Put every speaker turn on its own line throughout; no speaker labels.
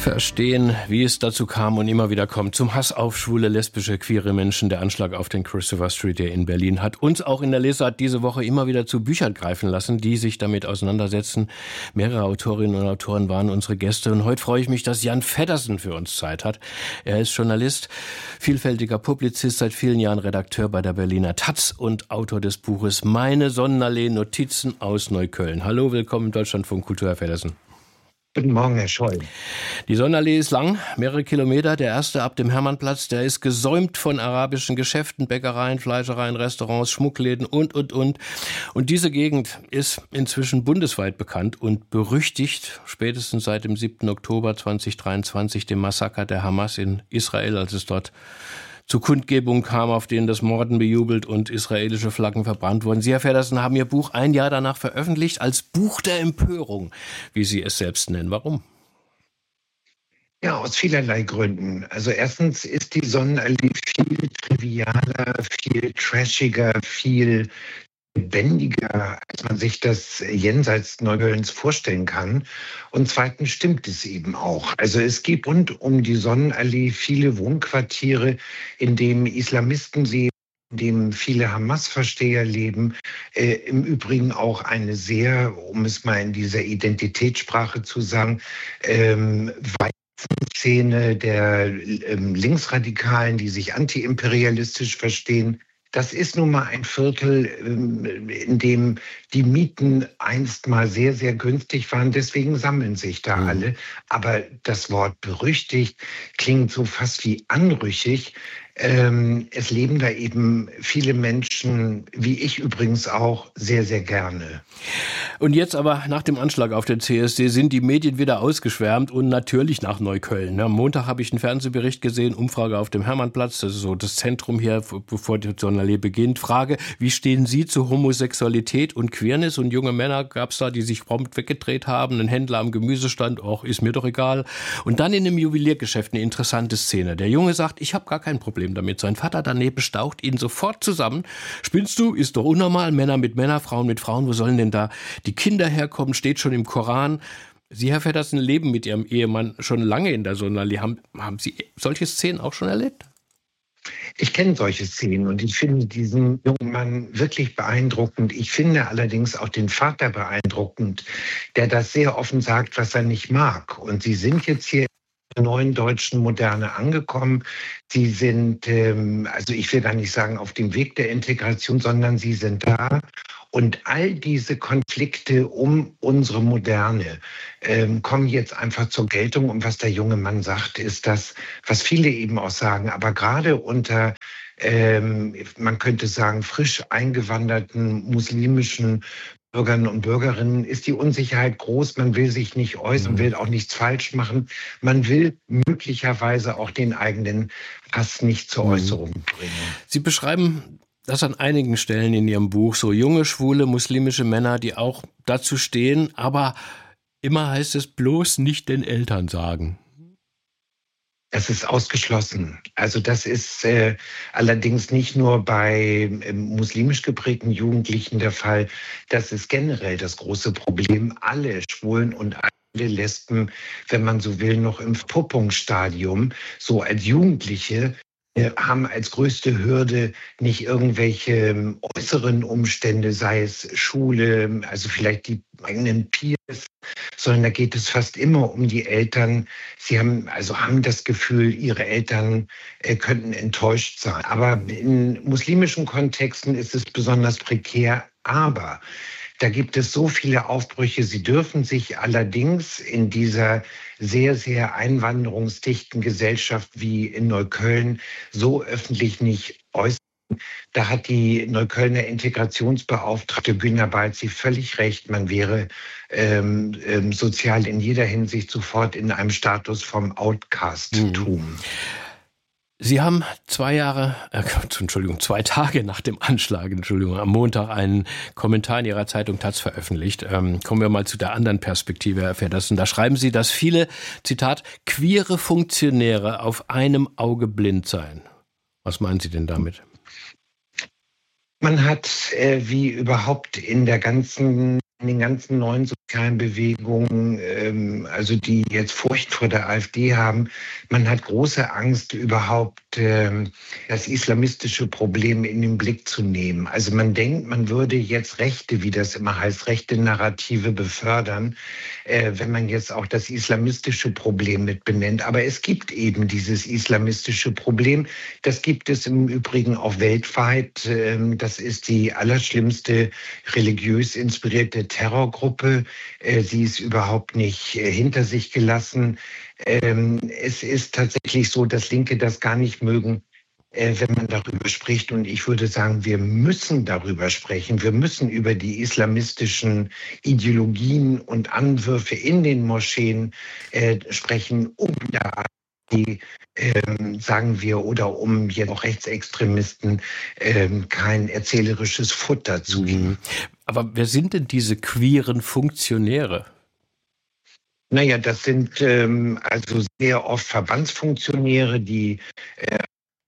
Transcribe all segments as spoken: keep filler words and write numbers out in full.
verstehen, wie es dazu kam und immer wieder kommt. Zum Hass auf schwule, lesbische, queere Menschen. Der Anschlag auf den Christopher Street hier in Berlin hat uns auch in der Lesart diese Woche immer wieder zu Büchern greifen lassen, die sich damit auseinandersetzen. Mehrere Autorinnen und Autoren waren unsere Gäste. Und heute freue ich mich, dass Jan Feddersen für uns Zeit hat. Er ist Journalist, vielfältiger Publizist, seit vielen Jahren Redakteur bei der Berliner Taz und Autor des Buches Meine Sonnenallee, Notizen aus Neukölln. Hallo, willkommen im Deutschlandfunk Kultur, Herr Feddersen.
Guten Morgen, Herr Scholl.
Die Sonnenallee ist lang, mehrere Kilometer. Der erste ab dem Hermannplatz, der ist gesäumt von arabischen Geschäften, Bäckereien, Fleischereien, Restaurants, Schmuckläden und, und, und. Und diese Gegend ist inzwischen bundesweit bekannt und berüchtigt, spätestens seit dem siebten Oktober zweitausenddreiundzwanzig, dem Massaker der Hamas in Israel, als es dort zu Kundgebungen kam, auf denen das Morden bejubelt und israelische Flaggen verbrannt wurden. Sie, Herr Feddersen, haben Ihr Buch ein Jahr danach veröffentlicht als Buch der Empörung, wie Sie es selbst nennen. Warum?
Ja, aus vielerlei Gründen. Also erstens ist die Sonnenallee viel trivialer, viel trashiger, viel lebendiger, als man sich das jenseits Neuköllns vorstellen kann. Und zweitens stimmt es eben auch. Also es gibt rund um die Sonnenallee viele Wohnquartiere, in denen Islamisten leben, in dem viele Hamas-Versteher leben. Äh, Im Übrigen auch eine sehr, um es mal in dieser Identitätssprache zu sagen, ähm, Szene der ähm, Linksradikalen, die sich antiimperialistisch verstehen. Das ist nun mal ein Viertel, in dem die Mieten einst mal sehr, sehr günstig waren. Deswegen sammeln sich da mhm. alle. Aber das Wort berüchtigt klingt so fast wie anrüchig. Es leben da eben viele Menschen, wie ich übrigens auch, sehr, sehr gerne.
Und jetzt aber nach dem Anschlag auf den C S D sind die Medien wieder ausgeschwärmt und natürlich nach Neukölln. Am Montag habe ich einen Fernsehbericht gesehen, Umfrage auf dem Hermannplatz, das ist so das Zentrum hier, bevor die Sonnenallee beginnt. Frage, wie stehen Sie zu Homosexualität und Queerness? Und junge Männer gab es da, die sich prompt weggedreht haben, ein Händler am Gemüsestand, ach, ist mir doch egal. Und dann in einem Juweliergeschäft eine interessante Szene. Der Junge sagt, ich habe gar kein Problem damit. Sein Vater daneben staucht ihn sofort zusammen. Spinnst du? Ist doch unnormal. Männer mit Männern, Frauen mit Frauen. Wo sollen denn da die Kinder herkommen? Steht schon im Koran. Sie, Herr Feddersen, leben mit Ihrem Ehemann schon lange in der Sonnenallee. Haben, haben Sie solche Szenen auch schon erlebt?
Ich kenne solche Szenen und ich finde diesen jungen Mann wirklich beeindruckend. Ich finde allerdings auch den Vater beeindruckend, der das sehr offen sagt, was er nicht mag. Und Sie sind jetzt hier in der neuen deutschen Moderne angekommen. Sie sind, ähm, also ich will gar nicht sagen auf dem Weg der Integration, sondern Sie sind da. Und all diese Konflikte um unsere Moderne ähm, kommen jetzt einfach zur Geltung. Und was der junge Mann sagt, ist das, was viele eben auch sagen. Aber gerade unter, ähm, man könnte sagen, frisch eingewanderten muslimischen Bürgern und Bürgerinnen ist die Unsicherheit groß. Man will sich nicht äußern, will auch nichts falsch machen. Man will möglicherweise auch den eigenen Hass nicht zur Äußerung bringen.
Sie beschreiben das an einigen Stellen in Ihrem Buch, so junge, schwule, muslimische Männer, die auch dazu stehen, aber immer heißt es bloß nicht den Eltern sagen.
Das ist ausgeschlossen. Also das ist äh, allerdings nicht nur bei äh, muslimisch geprägten Jugendlichen der Fall. Das ist generell das große Problem. Alle Schwulen und alle Lesben, wenn man so will, noch im Verpuppungsstadium, so als Jugendliche, haben als größte Hürde nicht irgendwelche äußeren Umstände, sei es Schule, also vielleicht die eigenen Peers, sondern da geht es fast immer um die Eltern. Sie haben also haben das Gefühl, ihre Eltern äh, könnten enttäuscht sein. Aber in muslimischen Kontexten ist es besonders prekär. Aber da gibt es so viele Aufbrüche. Sie dürfen sich allerdings in dieser sehr, sehr einwanderungsdichten Gesellschaft wie in Neukölln so öffentlich nicht äußern. Da hat die Neuköllner Integrationsbeauftragte Günter Balzi völlig recht. Man wäre ähm, ähm, sozial in jeder Hinsicht sofort in einem Status vom Outcast-Tum. Mhm.
Sie haben zwei Jahre, äh, Entschuldigung, zwei Tage nach dem Anschlag, Entschuldigung, am Montag einen Kommentar in Ihrer Zeitung Taz veröffentlicht. Ähm, kommen wir mal zu der anderen Perspektive, Herr Feddersen. Da schreiben Sie, dass viele, Zitat, queere Funktionäre auf einem Auge blind seien. Was meinen Sie denn damit?
Man hat, äh, wie überhaupt in der ganzen in den ganzen neuen sozialen Bewegungen, ähm, also die jetzt Furcht vor der AfD haben, man hat große Angst, überhaupt ähm, das islamistische Problem in den Blick zu nehmen. Also man denkt, man würde jetzt Rechte, wie das immer heißt, rechte Narrative befördern, äh, wenn man jetzt auch das islamistische Problem mit benennt. Aber es gibt eben dieses islamistische Problem. Das gibt es im Übrigen auch weltweit. Ähm, das ist die allerschlimmste religiös inspirierte Terrorgruppe. Äh, sie ist überhaupt nicht äh, hinter sich gelassen. Ähm, es ist tatsächlich so, dass Linke das gar nicht mögen, äh, wenn man darüber spricht. Und ich würde sagen, wir müssen darüber sprechen. Wir müssen über die islamistischen Ideologien und Anwürfe in den Moscheen äh, sprechen, um da die, ähm, sagen wir, oder um jetzt auch Rechtsextremisten ähm, kein erzählerisches Futter zu geben.
Aber wer sind denn diese queeren Funktionäre?
Naja, das sind ähm, also sehr oft Verbandsfunktionäre, die äh,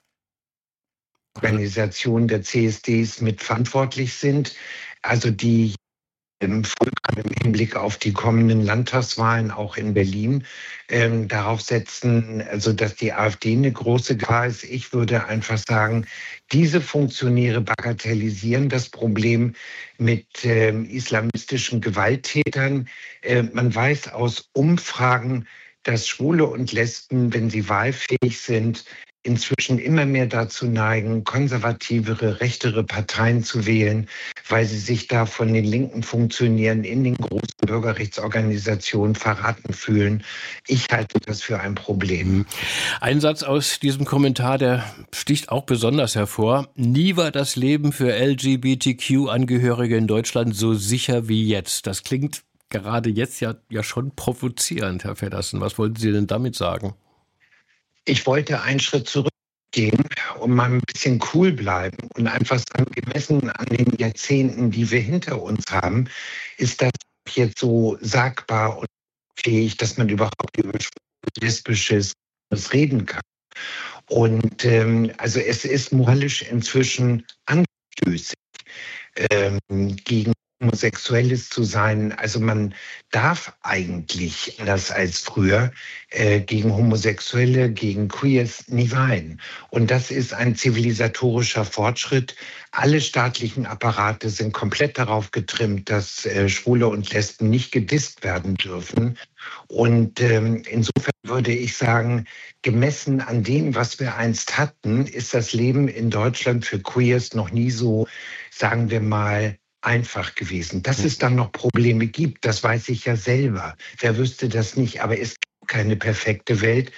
Organisation der C S Ds mitverantwortlich sind, also die im Hinblick auf die kommenden Landtagswahlen auch in Berlin ähm, darauf setzen, also dass die AfD eine große Gefahr ist. Ich würde einfach sagen, diese Funktionäre bagatellisieren das Problem mit ähm, islamistischen Gewalttätern. Äh, man weiß aus Umfragen, dass Schwule und Lesben, wenn sie wahlfähig sind, inzwischen immer mehr dazu neigen, konservativere, rechtere Parteien zu wählen, weil sie sich da von den linken Funktionären in den großen Bürgerrechtsorganisationen verraten fühlen. Ich halte das für ein Problem.
Ein Satz aus diesem Kommentar, der sticht auch besonders hervor. Nie war das Leben für L G B T Q-Angehörige in Deutschland so sicher wie jetzt. Das klingt gerade jetzt ja, ja schon provozierend, Herr Feddersen. Was wollten Sie denn damit sagen?
Ich wollte einen Schritt zurückgehen und mal ein bisschen cool bleiben und einfach sagen, gemessen an den Jahrzehnten, die wir hinter uns haben, ist das jetzt so sagbar und fähig, dass man überhaupt über lesbisches reden kann. Und ähm, also es ist moralisch inzwischen anstößig, ähm, gegen Homosexuelles zu sein. Also man darf eigentlich, anders als früher, äh, gegen Homosexuelle, gegen Queers nie weinen. Und das ist ein zivilisatorischer Fortschritt. Alle staatlichen Apparate sind komplett darauf getrimmt, dass äh, Schwule und Lesben nicht gedisst werden dürfen. Und ähm, insofern würde ich sagen, gemessen an dem, was wir einst hatten, ist das Leben in Deutschland für Queers noch nie so, sagen wir mal, einfach gewesen. Dass es dann noch Probleme gibt, das weiß ich ja selber. Wer wüsste das nicht? Aber es gibt keine perfekte Welt.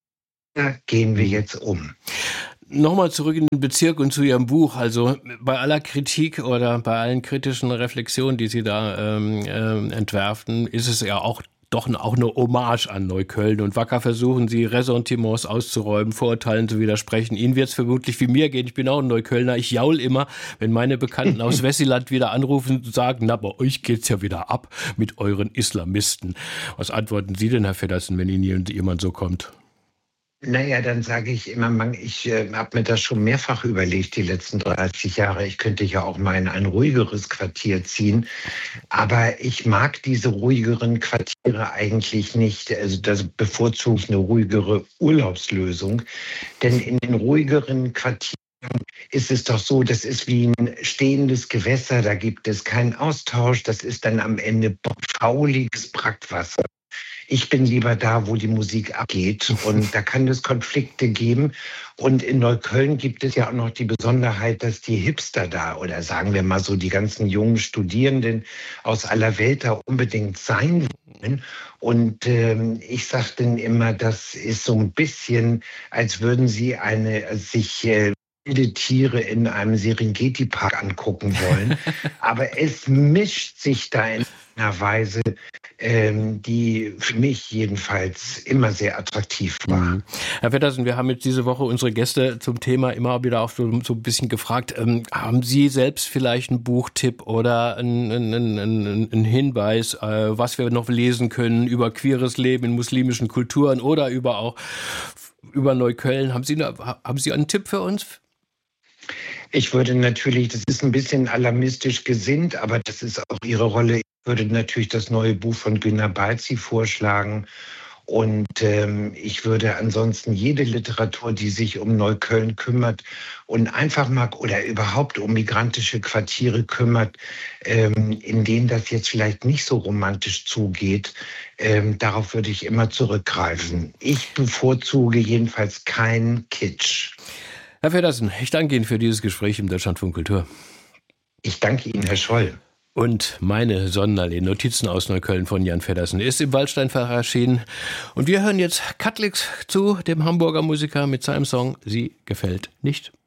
Da gehen wir jetzt um.
Nochmal zurück in den Bezirk und zu Ihrem Buch. Also bei aller Kritik oder bei allen kritischen Reflexionen, die Sie da ähm, äh, entwerfen, ist es ja auch doch auch eine Hommage an Neukölln. Und wacker versuchen Sie, Ressentiments auszuräumen, Vorurteilen zu widersprechen. Ihnen wird es vermutlich wie mir gehen. Ich bin auch ein Neuköllner. Ich jaul immer, wenn meine Bekannten aus Wessiland wieder anrufen und sagen, na, bei euch geht's ja wieder ab mit euren Islamisten. Was antworten Sie denn, Herr Feddersen, wenn Ihnen jemand so kommt?
Naja, dann sage ich immer, man, ich äh, habe mir das schon mehrfach überlegt, die letzten dreißig Jahre. Ich könnte ja auch mal in ein ruhigeres Quartier ziehen. Aber ich mag diese ruhigeren Quartiere eigentlich nicht. Also das bevorzuge ich eine ruhigere Urlaubslösung. Denn in den ruhigeren Quartieren ist es doch so, das ist wie ein stehendes Gewässer. Da gibt es keinen Austausch. Das ist dann am Ende fauliges Brackwasser. Ich bin lieber da, wo die Musik abgeht. Und da kann es Konflikte geben. Und in Neukölln gibt es ja auch noch die Besonderheit, dass die Hipster da oder sagen wir mal so die ganzen jungen Studierenden aus aller Welt da unbedingt sein wollen. Und ähm, ich sage dann immer, das ist so ein bisschen, als würden sie eine sich äh, wilde Tiere in einem Serengeti-Park angucken wollen. Aber es mischt sich da in einer Weise, ähm, die für mich jedenfalls immer sehr attraktiv war.
Mhm. Herr Feddersen, wir haben jetzt diese Woche unsere Gäste zum Thema immer wieder auch so, so ein bisschen gefragt, ähm, haben Sie selbst vielleicht einen Buchtipp oder einen, einen, einen, einen Hinweis, äh, was wir noch lesen können über queeres Leben in muslimischen Kulturen oder über auch über Neukölln? Haben Sie, eine, haben Sie einen Tipp für uns?
Ich würde natürlich, das ist ein bisschen alarmistisch gesinnt, aber das ist auch Ihre Rolle würde natürlich das neue Buch von Günter Balzi vorschlagen. Und ähm, ich würde ansonsten jede Literatur, die sich um Neukölln kümmert und einfach mal oder überhaupt um migrantische Quartiere kümmert, ähm, in denen das jetzt vielleicht nicht so romantisch zugeht, ähm, darauf würde ich immer zurückgreifen. Ich bevorzuge jedenfalls keinen Kitsch.
Herr Feddersen, ich danke Ihnen für dieses Gespräch im Deutschlandfunk Kultur.
Ich danke Ihnen, Herr Scholl.
Und meine Sonderallee, Notizen aus Neukölln von Jan Feddersen, ist im Waldstein Verlag erschienen. Und wir hören jetzt Katlix zu, dem Hamburger Musiker, mit seinem Song Sie gefällt nicht.